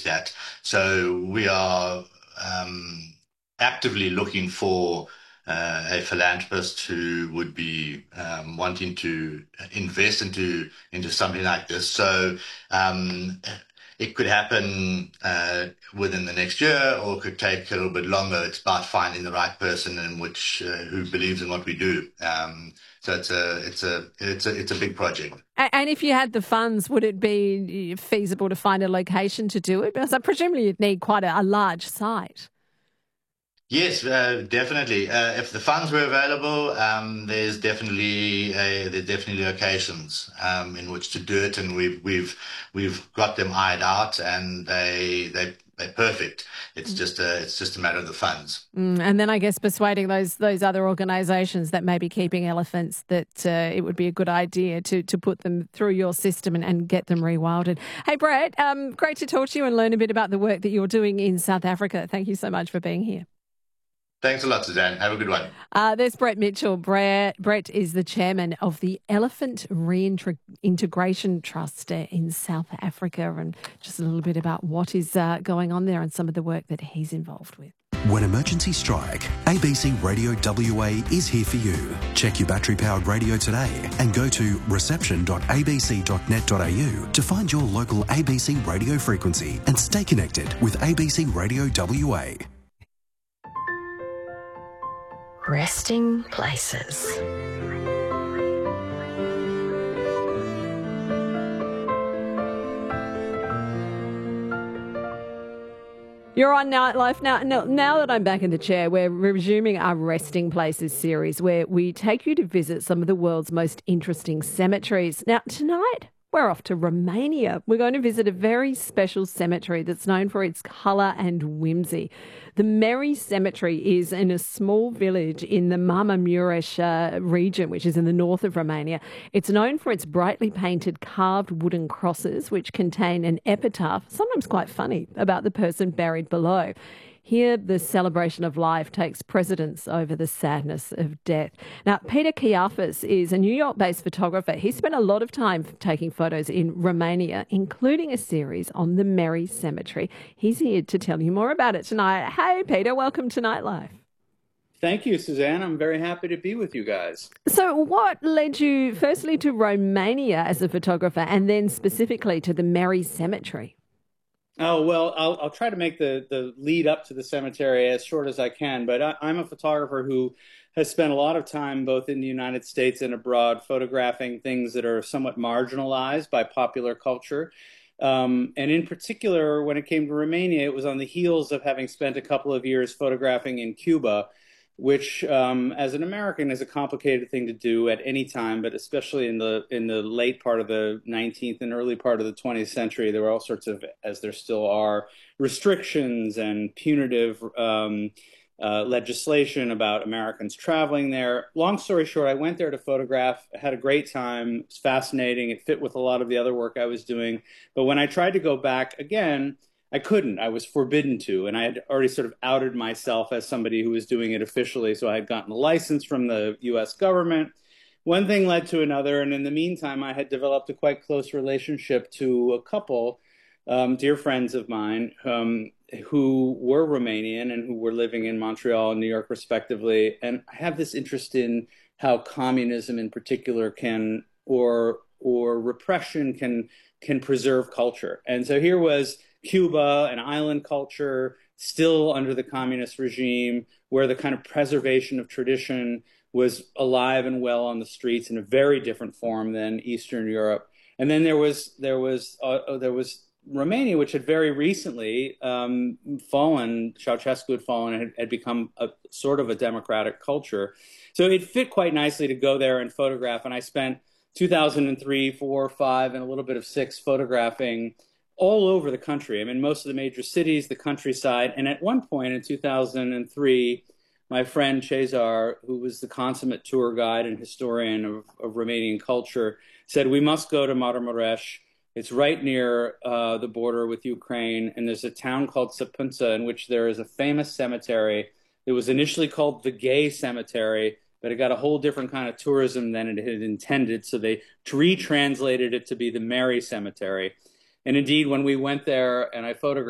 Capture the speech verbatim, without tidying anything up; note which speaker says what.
Speaker 1: at. So we are um, actively looking for uh, a philanthropist who would be um, wanting to invest into into something like this. So um, it could happen uh, within the next year, or it could take a little bit longer. It's about finding the right person in which uh, who believes in what we do. Um, so it's a it's a it's a it's a big project.
Speaker 2: And if you had the funds, would it be feasible to find a location to do it? Because I presumably you'd need quite a, a large site.
Speaker 1: Yes, uh, definitely. Uh, if the funds were available, um, there's definitely a, there's definitely locations um, in which to do it, and we've we've we've got them eyed out, and they they they're perfect. It's just a it's just a matter of the funds.
Speaker 2: Mm, and then I guess persuading those those other organisations that may be keeping elephants that uh, it would be a good idea to to put them through your system and, and get them rewilded. Hey, Brett, um, great to talk to you and learn a bit about the work that you're doing in South Africa. Thank you so much for being here.
Speaker 1: Thanks a lot, Suzanne. Have a good one.
Speaker 2: Uh, there's Brett Mitchell. Brett, Brett is the chairman of the Elephant Reintegration Trust in South Africa, and just a little bit about what is uh, going on there and some of the work that he's involved with.
Speaker 3: When emergencies strike, A B C Radio W A is here for you. Check your battery-powered radio today and go to reception dot a b c dot net dot a u to find your local A B C radio frequency and stay connected with A B C Radio W A.
Speaker 4: Resting places.
Speaker 2: You're on Nightlife now. now. Now that I'm back in the chair, we're resuming our Resting Places series where we take you to visit some of the world's most interesting cemeteries. Now, tonight, we're off to Romania. We're going to visit a very special cemetery that's known for its colour and whimsy. The Meri Cemetery is in a small village in the Marmamureș uh, region, which is in the north of Romania. It's known for its brightly painted carved wooden crosses, which contain an epitaph, sometimes quite funny, about the person buried below. Here, the celebration of life takes precedence over the sadness of death. Now, Peter Chiafas is a New York-based photographer. He spent a lot of time taking photos in Romania, including a series on the Meri Cemetery. He's here to tell you more about it tonight. Hey, Peter, welcome to Nightlife.
Speaker 5: Thank you, Suzanne. I'm very happy to be with you guys.
Speaker 2: So what led you firstly to Romania as a photographer and then specifically to the Meri Cemetery?
Speaker 5: Oh, well, I'll, I'll try to make the, the lead up to the cemetery as short as I can, but I, I'm a photographer who has spent a lot of time both in the United States and abroad photographing things that are somewhat marginalized by popular culture. Um, and in particular, when it came to Romania, it was on the heels of having spent a couple of years photographing in Cuba, which um, as an American is a complicated thing to do at any time, but especially in the in the late part of the nineteenth and early part of the twentieth century, there were all sorts of, as there still are, restrictions and punitive um, uh, legislation about Americans traveling there. Long story short, I went there to photograph, had a great time, it was fascinating, it fit with a lot of the other work I was doing, but when I tried to go back again, I couldn't. I was forbidden to, and I had already sort of outed myself as somebody who was doing it officially, so I had gotten a license from the U S government. One thing led to another, and in the meantime, I had developed a quite close relationship to a couple, um, dear friends of mine, um, who were Romanian and who were living in Montreal and New York, respectively. And I have this interest in how communism in particular can, or or repression can, can preserve culture. And so here was Cuba, an island culture, still under the communist regime, where the kind of preservation of tradition was alive and well on the streets in a very different form than Eastern Europe. And then there was there was uh, there was Romania, which had very recently um, fallen. Ceausescu had fallen and had, had become a sort of a democratic culture. So it fit quite nicely to go there and photograph. And I spent two thousand three, four, five, and a little bit of six photographing all over the country. I'm in most of the major cities, the countryside. And at one point in two thousand three, my friend Cezar, who was the consummate tour guide and historian of, of Romanian culture, said, we must go to Marmamureș. It's right near uh, the border with Ukraine. And there's a town called Săpânța in which there is a famous cemetery. It was initially called the Gay Cemetery, but it got a whole different kind of tourism than it had intended. So they retranslated it to be the Meri Cemetery. And indeed, when we went there and I photographed